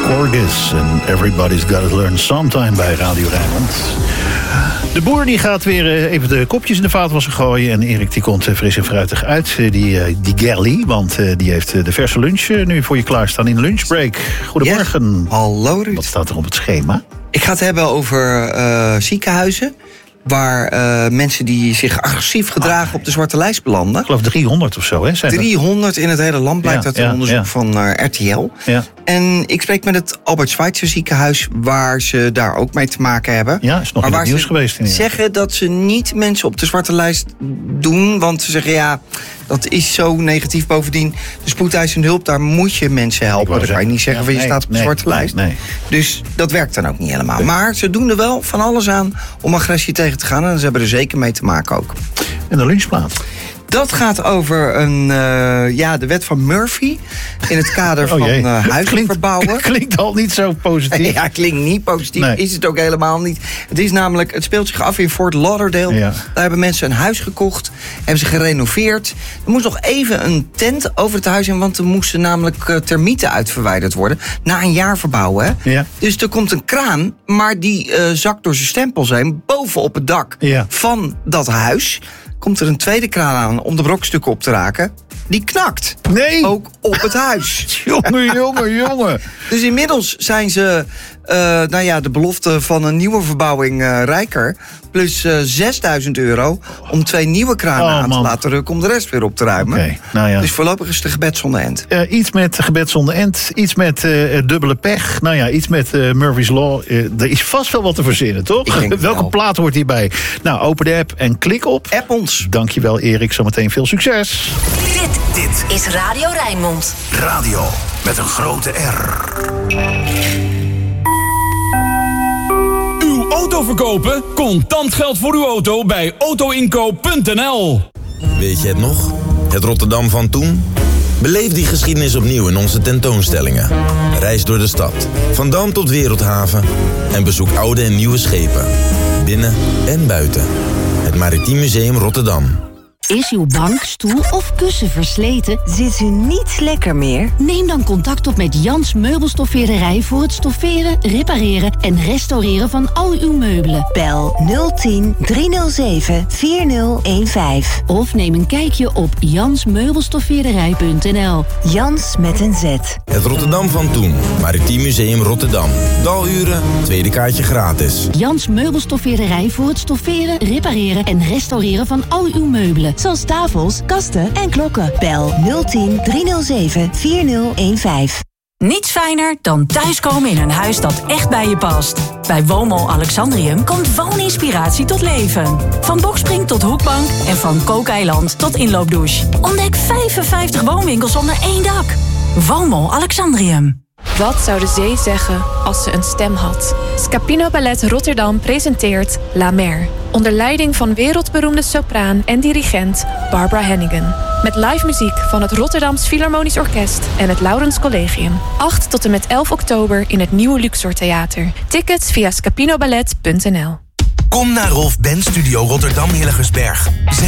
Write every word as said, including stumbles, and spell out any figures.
Gorgas en Everybody's Gotta Learn Sometime bij Radio Rijnmond. De boer die gaat weer even de kopjes in de vaatwasser gooien. En Erik die komt fris en fruitig uit, die, die Gerlie. Want die heeft de verse lunch nu voor je klaarstaan in de lunchbreak. Goedemorgen. Yes. Hallo Ruud. Wat staat er op het schema? Ik ga het hebben over uh, ziekenhuizen. Waar uh, mensen die zich agressief gedragen ah, op de zwarte lijst belanden. Ik geloof driehonderd of zo, hè? Zijn driehonderd in het hele land blijkt ja, uit een ja, onderzoek ja. van uh, R T L. Ja. En ik spreek met het Albert Schweitzer ziekenhuis, waar ze daar ook mee te maken hebben. Ja, is nog in het nieuws geweest. Ze zeggen dat ze niet mensen op de zwarte lijst doen. Want ze zeggen, ja, dat is zo negatief. Bovendien, de spoedeisende hulp, daar moet je mensen helpen. Dan kan je niet zeggen, ja, van je nee, staat op de nee, zwarte nee, lijst. Nee. Dus dat werkt dan ook niet helemaal. Nee. Maar ze doen er wel van alles aan om agressie tegen te gaan. En ze hebben er zeker mee te maken ook. En de lunchplaat? Dat gaat over een, uh, ja, de wet van Murphy. In het kader van oh uh, huizen klinkt, verbouwen. Klinkt al niet zo positief. Ja, klinkt niet positief. Nee. Is het ook helemaal niet. Het is namelijk, het speelt zich af in Fort Lauderdale. Ja. Daar hebben mensen een huis gekocht. Hebben ze gerenoveerd. Er moest nog even een tent over het huis in. Want er moesten namelijk uh, termieten uit verwijderd worden. Na een jaar verbouwen. Hè? Ja. Dus er komt een kraan. Maar die uh, zakt door zijn stempels heen. Boven op het dak ja. van dat huis. Komt er een tweede kraan aan om de brokstukken op te raken. Die knakt. Nee. Ook op het huis. jongen, jongen, jongen. Dus inmiddels zijn ze, uh, nou ja, de belofte van een nieuwe verbouwing uh, rijker. Plus uh, zesduizend euro om twee nieuwe kranen oh, aan man. te laten rukken om de rest weer op te ruimen. Okay, nou ja. Dus voorlopig is het een gebed zonder end. Uh, iets met gebed zonder end, iets met uh, dubbele pech. Nou ja, iets met uh, Murphy's Law. Uh, er is vast wel wat te verzinnen, toch? Welke plaat hoort hierbij? Nou, open de app en klik op. App ons. Dankjewel Erik, zometeen veel succes. Dit, dit is Radio Rijnmond. Radio met een grote R. Auto verkopen? Contant geld voor uw auto bij autoinkoop punt n l. Weet je het nog? Het Rotterdam van toen? Beleef die geschiedenis opnieuw in onze tentoonstellingen. Reis door de stad, van Dam tot Wereldhaven. En bezoek oude en nieuwe schepen. Binnen en buiten. Het Maritiem Museum Rotterdam. Is uw bank, stoel of kussen versleten? Zit u niet lekker meer? Neem dan contact op met Jans Meubelstoffeerderij voor het stofferen, repareren en restaureren van al uw meubelen. Bel nul tien driehonderdzeven vierzig15. Of neem een kijkje op jans meubelstoffeerderij punt n l. Jans met een Z. Het Rotterdam van toen. Maritiem Museum Rotterdam. Daluren, tweede kaartje gratis. Jans Meubelstoffeerderij voor het stofferen, repareren en restaureren van al uw meubelen. Zoals tafels, kasten en klokken. Bel nul tien driehonderdzeven vierzig15. Niets fijner dan thuiskomen in een huis dat echt bij je past. Bij Woonmol Alexandrium komt wooninspiratie tot leven. Van boxspring tot hoekbank en van kookeiland tot inloopdouche. Ontdek vijfenvijftig woonwinkels onder één dak. Woonmol Alexandrium. Wat zou de zee zeggen als ze een stem had? Scapino Ballet Rotterdam presenteert La Mer. Onder leiding van wereldberoemde sopraan en dirigent Barbara Hannigan. Met live muziek van het Rotterdams Philharmonisch Orkest en het Laurens Collegium. acht tot en met elf oktober in het nieuwe Luxor Theater. Tickets via scapinoballet punt n l. Kom naar Rolf Benz Studio Rotterdam Hillegersberg.